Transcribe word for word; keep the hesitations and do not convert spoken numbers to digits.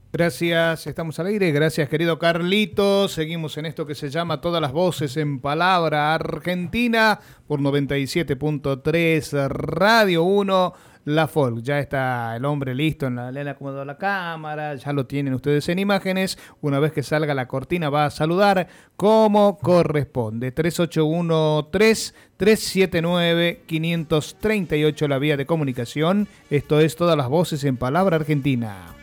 Gracias, estamos al aire. Gracias, querido Carlitos. Seguimos en esto que se llama Todas las Voces en Palabra Argentina por noventa y siete punto tres Radio uno. La Folk, ya está el hombre listo, en la, le han acomodado la cámara, ya lo tienen ustedes en imágenes. Una vez que salga la cortina va a saludar como corresponde. tres ocho uno tres, tres siete nueve, cinco tres ocho la vía de comunicación. Esto es Todas las Voces en Palabra Argentina.